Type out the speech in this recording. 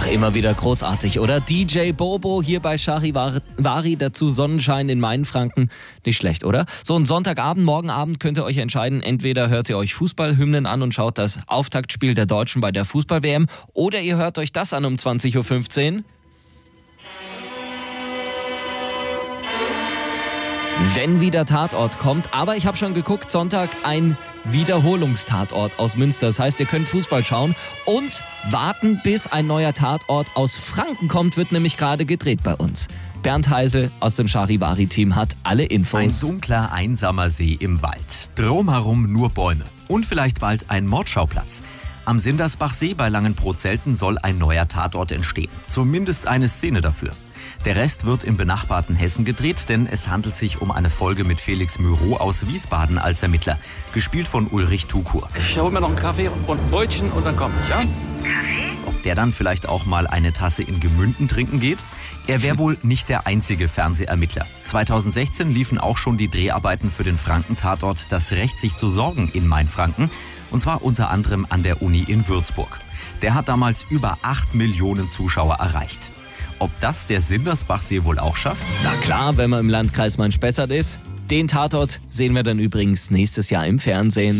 Ach, immer wieder großartig, oder? DJ Bobo hier bei Charivari, dazu Sonnenschein in Mainfranken. Nicht schlecht, oder? So ein Sonntagabend, morgen Abend könnt ihr euch entscheiden, entweder hört ihr euch Fußballhymnen an und schaut das Auftaktspiel der Deutschen bei der Fußball-WM oder ihr hört euch das an um 20.15 Uhr. Wenn wieder Tatort kommt, aber ich habe schon geguckt, Sonntag ein Wiederholungstatort aus Münster. Das heißt, ihr könnt Fußball schauen und warten, bis ein neuer Tatort aus Franken kommt, wird nämlich gerade gedreht bei uns. Bernd Heisel aus dem Charivari-Team hat alle Infos. Ein dunkler, einsamer See im Wald. Drumherum nur Bäume. Und vielleicht bald ein Mordschauplatz. Am Sindersbachsee bei Langenbrot-Selten soll ein neuer Tatort entstehen. Zumindest eine Szene dafür. Der Rest wird im benachbarten Hessen gedreht, denn es handelt sich um eine Folge mit Felix Mürow aus Wiesbaden als Ermittler, gespielt von Ulrich Tukur. Ich hole mir noch einen Kaffee und ein Brötchen und dann komme ich, ja? Kaffee? Ob der dann vielleicht auch mal eine Tasse in Gemünden trinken geht? Er wäre wohl nicht der einzige Fernsehermittler. 2016 liefen auch schon die Dreharbeiten für den Franken-Tatort Das Recht, sich zu sorgen in Mainfranken. Und zwar unter anderem an der Uni in Würzburg. Der hat damals über 8 Millionen Zuschauer erreicht. Ob das der Sindersbachsee wohl auch schafft? Na klar, wenn man im Landkreis Main-Spessart ist. Den Tatort sehen wir dann übrigens nächstes Jahr im Fernsehen.